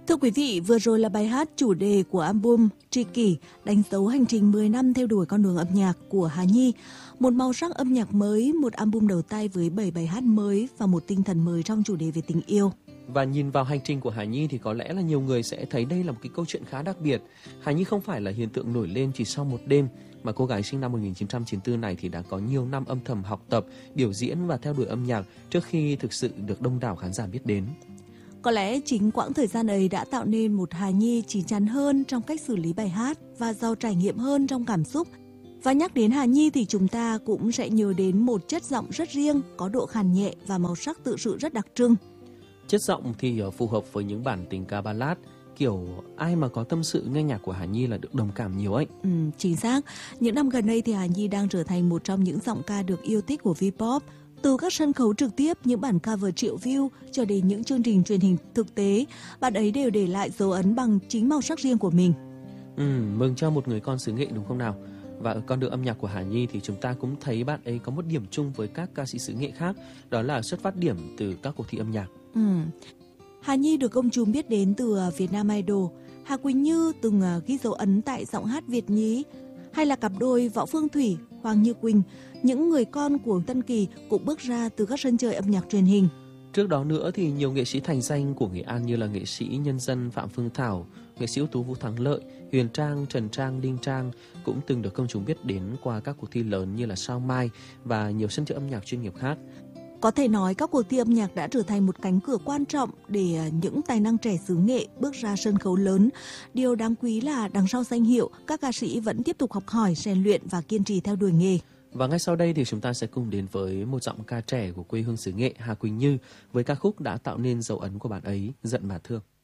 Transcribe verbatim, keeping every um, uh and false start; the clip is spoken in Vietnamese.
Thưa quý vị, vừa rồi là bài hát chủ đề của album Tri Kỷ, đánh dấu hành trình mười năm theo đuổi con đường âm nhạc của Hà Nhi. Một màu sắc âm nhạc mới, một album đầu tay với bảy bài hát mới và một tinh thần mới trong chủ đề về tình yêu. Và nhìn vào hành trình của Hà Nhi thì có lẽ là nhiều người sẽ thấy đây là một cái câu chuyện khá đặc biệt. Hà Nhi không phải là hiện tượng nổi lên chỉ sau một đêm, mà cô gái sinh năm một nghìn chín trăm chín mươi tư này thì đã có nhiều năm âm thầm học tập, biểu diễn và theo đuổi âm nhạc trước khi thực sự được đông đảo khán giả biết đến. Có lẽ chính quãng thời gian ấy đã tạo nên một Hà Nhi chín chắn hơn trong cách xử lý bài hát và giàu trải nghiệm hơn trong cảm xúc. Và nhắc đến Hà Nhi thì chúng ta cũng sẽ nhớ đến một chất giọng rất riêng, có độ khàn nhẹ và màu sắc tự sự rất đặc trưng. Chất giọng thì phù hợp với những bản tình ca ballad, kiểu ai mà có tâm sự nghe nhạc của Hà Nhi là được đồng cảm nhiều ấy. Ừ, chính xác. Những năm gần đây thì Hà Nhi đang trở thành một trong những giọng ca được yêu thích của V-pop. Từ các sân khấu trực tiếp, những bản cover triệu view cho đến những chương trình truyền hình thực tế, bạn ấy đều để lại dấu ấn bằng chính màu sắc riêng của mình. Ừ, mừng cho một người con xứ Nghệ đúng không nào? Và ở con đường âm nhạc của Hà Nhi thì chúng ta cũng thấy bạn ấy có một điểm chung với các ca sĩ xứ Nghệ khác, đó là xuất phát điểm từ các cuộc thi âm nhạc. Ừ. Hà Nhi được công chúng biết đến từ Việt Nam Idol. Hà Quỳnh Như từng ghi dấu ấn tại giọng hát Việt nhí, hay là cặp đôi Võ Phương Thủy, Hoàng Như Quỳnh, những người con của Tân Kỳ cũng bước ra từ các sân chơi âm nhạc truyền hình. Trước đó nữa thì nhiều nghệ sĩ thành danh của Nghệ An như là nghệ sĩ nhân dân Phạm Phương Thảo, nghệ sĩ ưu tú Vũ Thắng Lợi, Huyền Trang, Trần Trang, Đinh Trang cũng từng được công chúng biết đến qua các cuộc thi lớn như là Sao Mai và nhiều sân chơi âm nhạc chuyên nghiệp khác. Có thể nói các cuộc thi âm nhạc đã trở thành một cánh cửa quan trọng để những tài năng trẻ xứ Nghệ bước ra sân khấu lớn. Điều đáng quý là đằng sau danh hiệu, các ca sĩ vẫn tiếp tục học hỏi, rèn luyện và kiên trì theo đuổi nghề. Và ngay sau đây thì chúng ta sẽ cùng đến với một giọng ca trẻ của quê hương xứ Nghệ, Hà Quỳnh Như, với ca khúc đã tạo nên dấu ấn của bạn ấy, Giận Mà Thương.